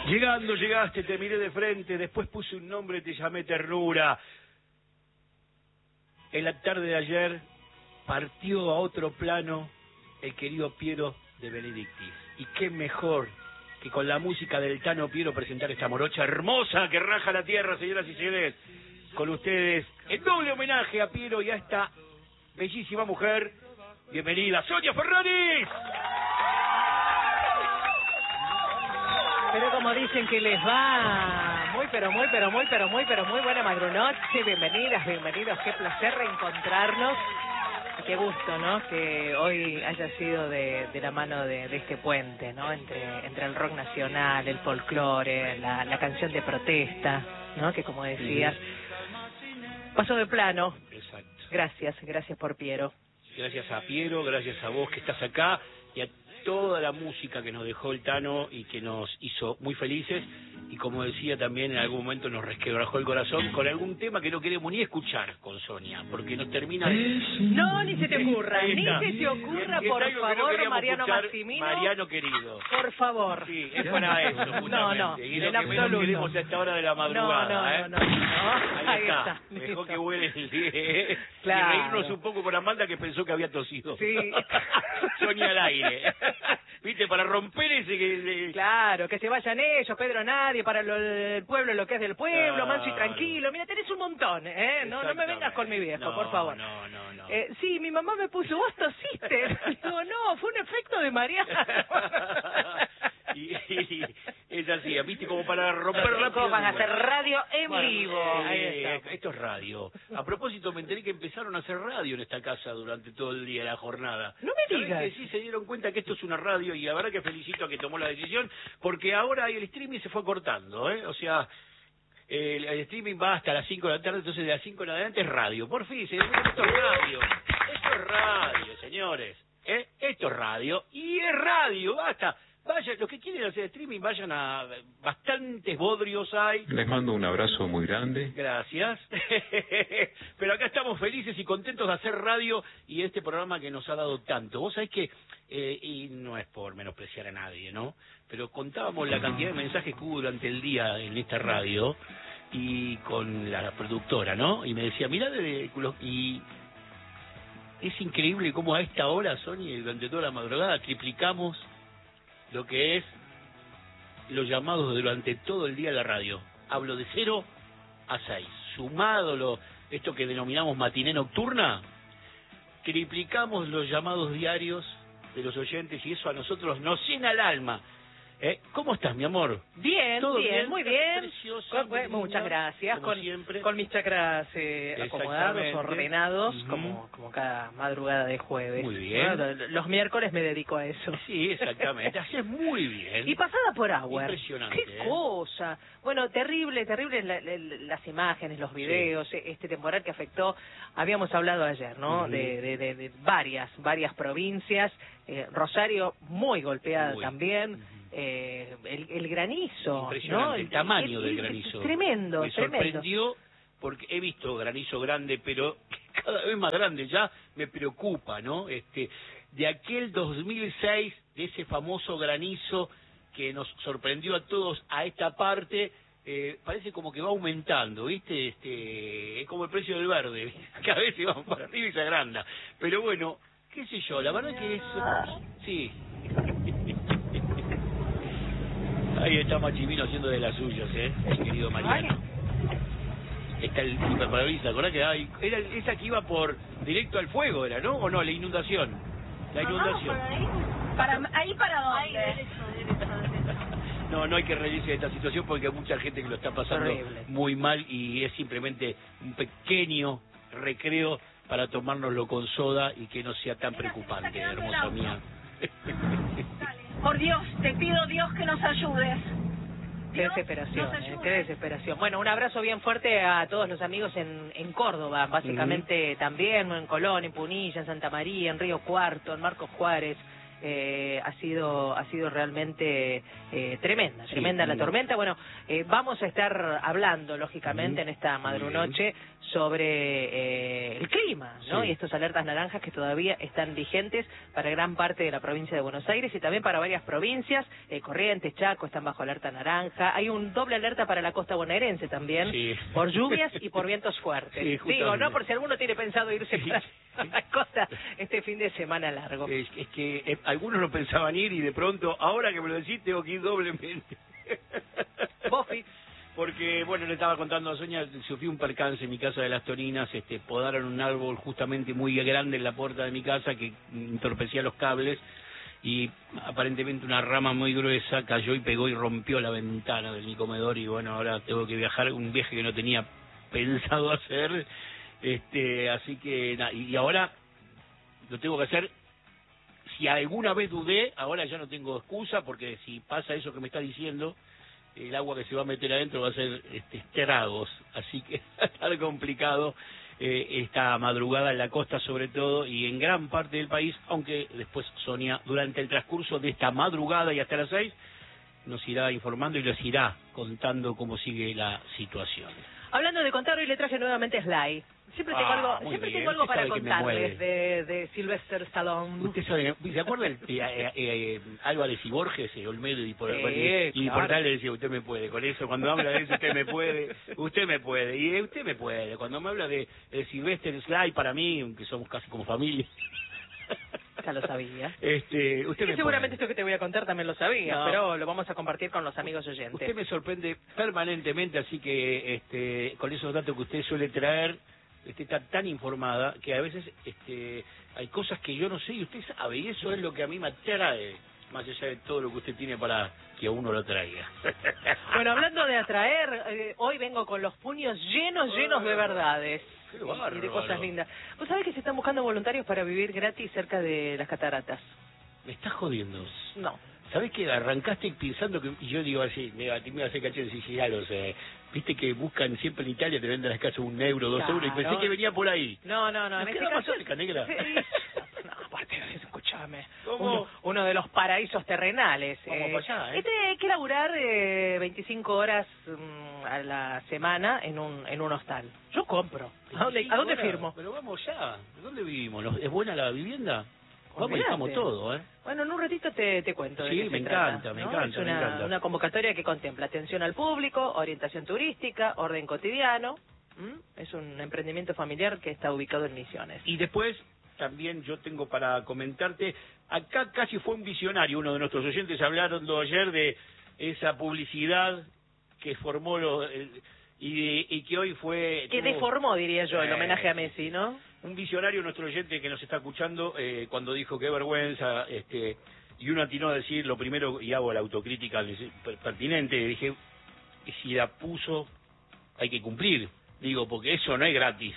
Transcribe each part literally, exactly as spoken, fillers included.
Llegando, llegaste, te miré de frente, después puse un nombre, te llamé ternura. En la tarde de ayer partió a otro plano el querido Piero de Benedictis. Y qué mejor que con la música del Tano Piero presentar esta morocha hermosa que raja la tierra, señoras y señores. Con ustedes, el doble homenaje a Piero y a esta bellísima mujer. Bienvenida, Sonia Ferraris. Pero como dicen que les va, muy pero muy pero muy pero muy pero muy buena madrunoche, bienvenidas, bienvenidos, qué placer reencontrarnos, y qué gusto, ¿no? Que hoy haya sido de, de la mano de, de este puente, ¿no? Entre entre el rock nacional, el folclore, la, la canción de protesta, ¿no? Que como decías, pasó de plano. Exacto. Gracias, gracias por Piero. Gracias a Piero, gracias a vos que estás acá y a toda la música que nos dejó el Tano y que nos hizo muy felices, y como decía también en algún momento nos resquebrajó el corazón con algún tema que no queremos ni escuchar con Sonia, porque nos termina... No, ni se te ocurra, ni está. se te ocurra, Es por algo que no favor, queríamos Mariano escuchar, Maximino. Mariano querido. Por favor. Sí, es para eso, justamente. No, no, y en lo que menos absoluto. queremos a esta hora de la madrugada, No, no, ¿eh? no, no, no. Ahí, Ahí está. está, Mejor listo. que huele el día. Claro. Y reírnos un poco con Amanda, que pensó que había tosido. Sí. Sonia al aire. ¿Viste? Para romper ese... que Claro, que se vayan ellos, Pedro nadie, para lo, el pueblo lo que es del pueblo, Claro. manso y tranquilo. Mira, tenés un montón, ¿eh? No, no me vengas con mi viejo, No, por favor. No, no, no. Eh, sí, mi mamá me puso, vos tosiste. Digo, no, fue un efecto de Mariano. y, y es así, ¿viste? Como para romper Los rápido. chicos van a hacer radio en Bueno, vivo. eh, Ahí está. esto es radio. A propósito, me enteré que empezaron a hacer radio en esta casa durante todo el día, la jornada. No me ¿Sabés digas. que sí se dieron cuenta que esto es una radio? Y la verdad que felicito a que tomó la decisión, porque ahora el streaming se fue cortando, ¿eh? O sea, el, el streaming va hasta las cinco de la tarde, entonces de las cinco en adelante es radio. Por fin, se dieron cuenta, esto es radio. Esto es radio, señores. ¿Eh? Esto es radio. Y es radio, basta. Vayan, los que quieren hacer streaming, vayan a... Bastantes bodrios hay. Les mando un abrazo muy grande. Gracias. Pero acá estamos felices y contentos de hacer radio y este programa que nos ha dado tanto. Vos sabés que, eh, y no es por menospreciar a nadie, ¿no? Pero contábamos la cantidad de mensajes que hubo durante el día en esta radio y con la productora, ¿no? Y me decía, mirá, de, y es increíble cómo a esta hora, Sonia, durante toda la madrugada, triplicamos lo que es los llamados durante todo el día de la radio. Hablo de cero a seis. Sumado lo, esto que denominamos matiné nocturna, triplicamos los llamados diarios de los oyentes y eso a nosotros nos llena el alma. ¿Eh? ¿Cómo estás, mi amor? Bien, ¿Todo bien, bien? muy ¿Estás bien. preciosa, Con- muy linda, muchas gracias. como Con, siempre? con mis chakras eh, acomodados, Exactamente. ordenados, Ujú. como, como cada madrugada de jueves. Muy bien. ¿no? Los miércoles me dedico a eso. Sí, exactamente. Haces muy bien. Y pasada por agua. Impresionante, Qué ¿eh? cosa. Bueno, terrible, terrible la- la- las imágenes, los videos, Sí. este temporal que afectó. Habíamos hablado ayer, ¿no? Ujú. de, de, de, de varias, varias provincias. Eh, Rosario muy golpeada Muy. también. Ujú. Eh, el, el granizo, Impresionante, ¿no? el tamaño del granizo. Tremendo, Me tremendo. sorprendió porque he visto granizo grande, pero cada vez más grande, ya me preocupa, ¿no? Este, de aquel dos mil seis, de ese famoso granizo que nos sorprendió a todos a esta parte, eh, parece como que va aumentando, ¿viste? Este, es como el precio del verde, cada vez se va para arriba y se agranda. Pero bueno, qué sé yo, la verdad que es... Sí. Ahí está Machimino haciendo de las suyas, ¿eh? El querido Mariano. Está el hiperparabrisas, ¿te acordás que hay? Era esa que iba por directo al fuego, ¿era, no? ¿O no? La inundación. La inundación. Para, ¿Ahí para dónde? No, no hay que reírse de esta situación porque hay mucha gente que lo está pasando Horrible. muy mal y es simplemente un pequeño recreo para tomárnoslo con soda y que no sea tan preocupante, hermosa mía. Por Dios, te pido Dios que nos ayudes. Qué Dios desesperación, nos eh, ayude. qué desesperación. Bueno, un abrazo bien fuerte a todos los amigos en, en Córdoba, básicamente también, en Colón, en Punilla, en Santa María, en Río Cuarto, en Marcos Juárez, eh, ha sido ha sido realmente eh, tremenda, Sí, tremenda la sí. tormenta. Bueno, eh, vamos a estar hablando, lógicamente, Mm, en esta madrunoche sobre eh, el clima, ¿no? Sí. Y estos alertas naranjas que todavía están vigentes para gran parte de la provincia de Buenos Aires y también para varias provincias. Eh, Corrientes, Chaco están bajo alerta naranja. Hay un doble alerta para la costa bonaerense también, Sí. por lluvias y por vientos fuertes. Sí, Digo, justamente. ¿no? Por si alguno tiene pensado irse Sí. para la costa este fin de semana largo. Es, es que eh, algunos no pensaban ir y de pronto, ahora que me lo decís, tengo que ir doblemente. Bofi. Porque, bueno, le estaba contando a Sonia, sufrí un percance en mi casa de Las Toninas, este, podaron un árbol justamente muy grande en la puerta de mi casa que entorpecía los cables y aparentemente una rama muy gruesa cayó y pegó y rompió la ventana de mi comedor y bueno, ahora tengo que viajar, un viaje que no tenía pensado hacer, este, así que, na, y ahora lo tengo que hacer. Si alguna vez dudé, ahora ya no tengo excusa, porque si pasa eso que me está diciendo, el agua que se va a meter adentro va a ser este, estragos, así que va a estar complicado eh, esta madrugada en la costa sobre todo y en gran parte del país, aunque después Sonia, durante el transcurso de esta madrugada y hasta las seis, nos irá informando y les irá contando cómo sigue la situación. Hablando de contar, hoy le traje nuevamente Sly. Siempre tengo Ah, algo, muy siempre bien. tengo algo Usted para sabe que me contarles mueve. de, de Sylvester Stallone. Usted sabe, ¿se acuerda el, eh, eh, eh, Álvarez y Borges, eh, Olmedo y por Sí, y, y claro. por tal le decía, usted me puede, con eso, cuando habla de eso, usted me puede, usted me puede, y eh, usted me puede, cuando me habla de, de Sylvester Sly, para mí, que somos casi como familia, Ya lo sabía. este, usted Y me seguramente puede. esto que te voy a contar también lo sabías, No. pero lo vamos a compartir con los amigos oyentes. Usted me sorprende permanentemente, así que este, con esos datos que usted suele traer, usted está tan informada que a veces este, hay cosas que yo no sé y usted sabe, y eso es lo que a mí me atrae, más allá de todo lo que usted tiene para que a uno lo traiga. Bueno, hablando de atraer, eh, hoy vengo con los puños llenos, llenos de verdades. Qué Y- y de bárbaro. cosas lindas. ¿Vos sabés que se están buscando voluntarios para vivir gratis cerca de las cataratas? Me estás jodiendo. No. ¿Sabés que arrancaste pensando que... Y yo digo así, me, me iba a hacer cachete, sí, sí, ya lo sé. Viste que buscan siempre en Italia, te venden las casas un euro, dos Claro. euros, y pensé que venía por ahí. No, no, no. Nos En este queda más caso... cerca, negra. Sí. No, aparte de eso, escúchame. ¿Cómo? Uno, uno de los paraísos terrenales. Vamos para allá, ¿eh? Este hay que laburar eh, veinticinco horas mm, a la semana en un en un hostal. Yo compro. ¿A dónde, ¿a dónde Ahora, firmo? Pero vamos ya. ¿Dónde vivimos? ¿No- ¿Es buena la vivienda? Vamos y Olvídate. dejamos todo, ¿eh? Bueno, en un ratito te, te cuento. de Sí, qué se me trata, encanta, me ¿no? encanta, Es me una, encanta. una convocatoria que contempla atención al público, orientación turística, orden cotidiano. ¿m? Es un emprendimiento familiar que está ubicado en Misiones. Y después, también yo tengo para comentarte, acá casi fue un visionario, uno de nuestros oyentes hablaron ayer de esa publicidad que formó lo, el- y, y que hoy fue... Que tuvo- deformó, diría yo, el Eh, homenaje a Messi, ¿no? Un visionario, nuestro oyente que nos está escuchando, eh, cuando dijo qué vergüenza, este, y uno atinó a decir lo primero, y hago la autocrítica per- pertinente, dije, si la puso, hay que cumplir, digo, porque eso no es gratis.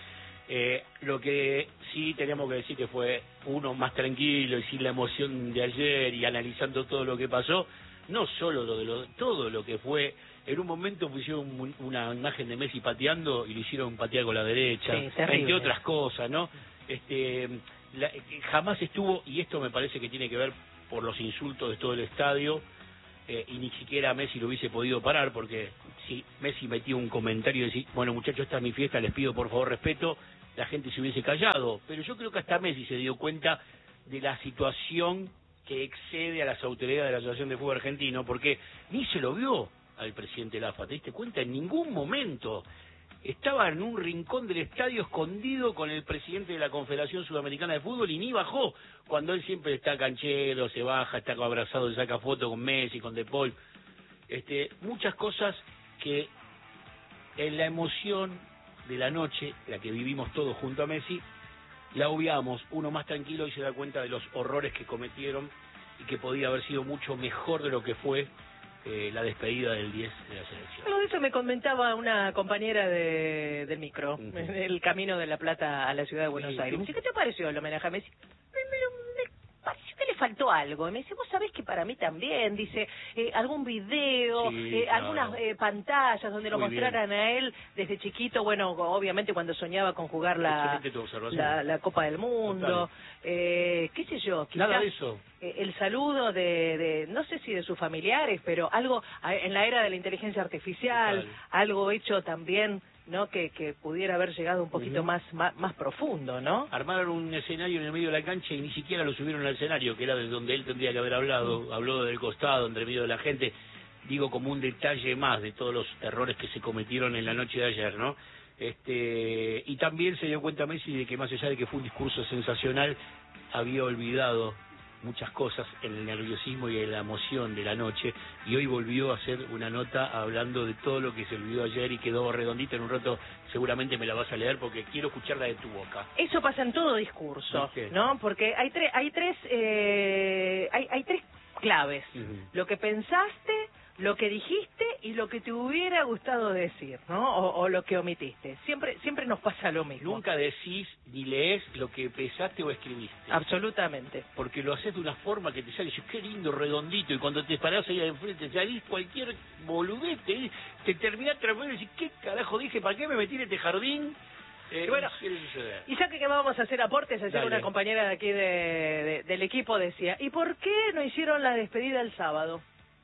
Eh, lo que sí tenemos que decir que fue uno más tranquilo y sin la emoción de ayer y analizando todo lo que pasó, no solo lo de lo, todo lo que fue. En un momento pusieron un- una imagen de Messi pateando y lo hicieron patear con la derecha, Sí, terrible. entre otras cosas, ¿no? Este, la- jamás estuvo, y esto me parece que tiene que ver por los insultos de todo el estadio, eh, y ni siquiera Messi lo hubiese podido parar, porque si Messi metía un comentario y decía, bueno muchachos, esta es mi fiesta, les pido por favor respeto, la gente se hubiese callado. Pero yo creo que hasta Messi se dio cuenta de la situación que excede a las autoridades de la Asociación de Fútbol Argentino, porque ni se lo vio al presidente Lafa, ¿te diste cuenta? En ningún momento. Estaba en un rincón del estadio escondido con el presidente de la Confederación Sudamericana de Fútbol y ni bajó, cuando él siempre está canchero, se baja, está abrazado, se saca foto con Messi, con De Paul. Este, muchas cosas que en la emoción de la noche, la que vivimos todos junto a Messi, la obviamos, uno más tranquilo y se da cuenta de los horrores que cometieron y que podía haber sido mucho mejor de lo que fue eh, la despedida del diez de la selección. Algo de eso me comentaba una compañera de, del micro, Ujú. en el camino de La Plata a la ciudad de Buenos Sí, Aires. sí. Me dice, ¿qué te pareció el homenaje a Messi? Me, me- me pareció que le faltó algo. Y me dice, vos sabés que para mí también, dice, eh, algún video, Sí, eh, claro. algunas eh, pantallas donde lo Muy mostraran a él desde chiquito, bueno, obviamente cuando soñaba con jugar la, Excelente tu observación. la, la Copa del Mundo, eh, qué sé yo, quizás Nada de eso. eh, el saludo de, de, no sé si de sus familiares, pero algo a- en la era de la inteligencia artificial, Total. algo hecho también, ¿no? Que, que pudiera haber llegado un poquito Ujú. más, más más profundo, ¿no? Armaron un escenario en el medio de la cancha y ni siquiera lo subieron al escenario, que era de donde él tendría que haber hablado. Habló del costado, entre medio de la gente. Digo, como un detalle más de todos los errores que se cometieron en la noche de ayer, ¿no? Este, y también se dio cuenta Messi de que más allá de que fue un discurso sensacional, había olvidado muchas cosas en el nerviosismo y en la emoción de la noche, y hoy volvió a hacer una nota hablando de todo lo que se olvidó ayer y quedó redondita. En un rato seguramente me la vas a leer porque quiero escucharla de tu boca. Eso pasa en todo discurso, ¿Viste? ¿no? Porque hay tres, hay tres, eh, hay, hay tres claves: Ujú. lo que pensaste, lo que dijiste y lo que te hubiera gustado decir, ¿no? O, o lo que omitiste. Siempre, siempre nos pasa lo mismo. Nunca decís ni lees lo que pensaste o escribiste. Absolutamente. Porque lo haces de una forma que te sale, dices, qué lindo, redondito, y cuando te parás ahí enfrente, salís cualquier boludez, te, te terminás transformando y decís, ¿qué carajo dije? ¿Para qué me metí en este jardín? Eh, Y bueno, ¿qué suele suceder? Y ya que que vamos a hacer aportes, ayer Dale. una compañera de aquí de, de- del equipo decía, ¿y por qué no hicieron la despedida el sábado?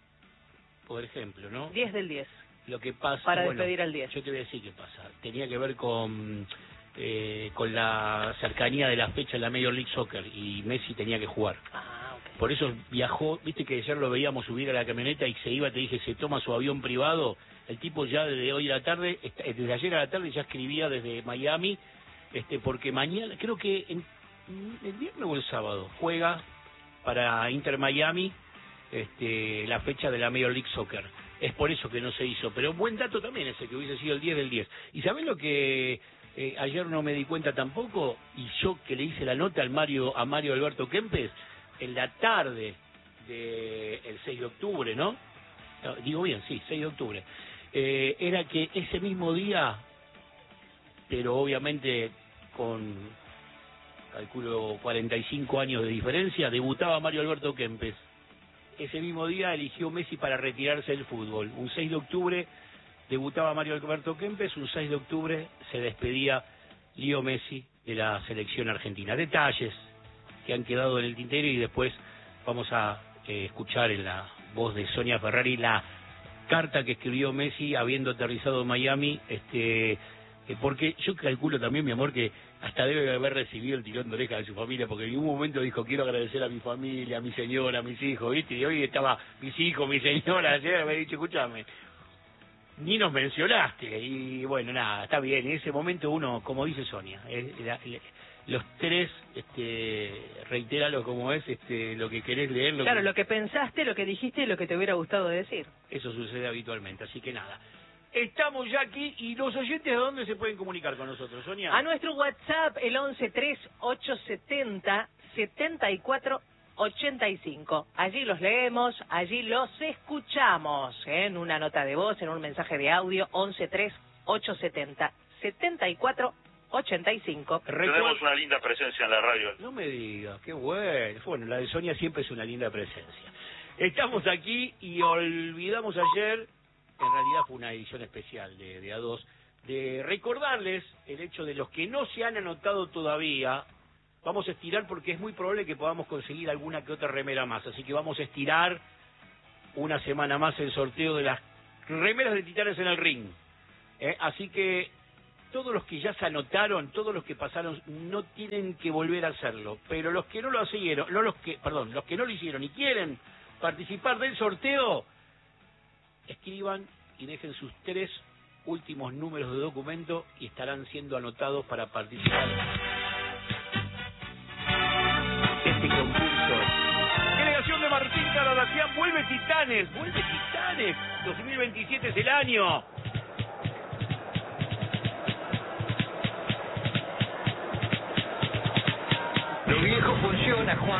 Por ejemplo, ¿no? diez del diez. Lo que pasa... Para bueno, despedir al diez. Yo te voy a decir qué pasa. Tenía que ver con... Eh, con la cercanía de la fecha en la Major League Soccer, y Messi tenía que jugar. Ah, ok. Por eso viajó, viste que ayer lo veíamos subir a la camioneta y se iba, te dije, se toma su avión privado. El tipo ya desde hoy a la tarde, está- desde ayer a la tarde ya escribía desde Miami, este porque mañana, creo que en, el viernes o el sábado, juega para Inter Miami este, la fecha de la Major League Soccer. Es por eso que no se hizo, pero un buen dato también ese, que hubiese sido el diez del diez. ¿Y sabés lo que eh, ayer no me di cuenta tampoco? Y yo que le hice la nota al Mario, a Mario Alberto Kempes, en la tarde del seis de octubre, ¿no? No, digo bien, sí, seis de octubre. Eh, era que ese mismo día, pero obviamente con, calculo, cuarenta y cinco años de diferencia, debutaba Mario Alberto Kempes. Ese mismo día eligió Messi para retirarse del fútbol. Un seis de octubre debutaba Mario Alberto Kempes, un seis de octubre se despedía Leo Messi de la selección argentina. Detalles que han quedado en el tintero, y después vamos a eh, escuchar en la voz de Sonia Ferrari la carta que escribió Messi habiendo aterrizado en Miami, este, eh, porque yo calculo también, mi amor, que hasta debe haber recibido el tirón de oreja de su familia, porque en un momento dijo, quiero agradecer a mi familia, a mi señora, a mis hijos, ¿viste? Y hoy estaba mis hijos, mi señora, ayer me ha dicho, escúchame, ni nos mencionaste. Y bueno, nada, está bien. En ese momento uno, como dice Sonia, eh, la- la- los tres, este, reitéralo como es, este, lo que querés leer, lo Claro, que, lo que pensaste, lo que dijiste y lo que te hubiera gustado decir. eso sucede habitualmente. Así que nada, estamos ya aquí. ¿Y los oyentes de dónde se pueden comunicar con nosotros, Sonia? A nuestro WhatsApp, el once tres ocho setenta setenta y cuatro ochenta y cinco. Allí los leemos, allí los escuchamos, ¿eh? En una nota de voz, en un mensaje de audio, once tres ocho setenta setenta y cuatro ochenta y cinco. Tenemos una linda presencia en la radio. No me digas, qué bueno. Bueno, la de Sonia siempre es una linda presencia. Estamos aquí y olvidamos ayer, en realidad fue una edición especial de, de A dos, de recordarles el hecho de los que no se han anotado todavía. Vamos a estirar porque es muy probable que podamos conseguir alguna que otra remera más. Así que vamos a estirar una semana más el sorteo de las remeras de Titanes en el Ring. ¿Eh? Así que todos los que ya se anotaron, todos los que pasaron, no tienen que volver a hacerlo. Pero los que no lo hicieron, no los que, perdón, los que no lo hicieron y quieren participar del sorteo, escriban y dejen sus tres últimos números de documento y estarán siendo anotados para participar de este concurso. Delegación de Martín Caradacián, vuelve Titanes, vuelve Titanes, dos mil veintisiete es el año. Lo viejo funciona, Juan.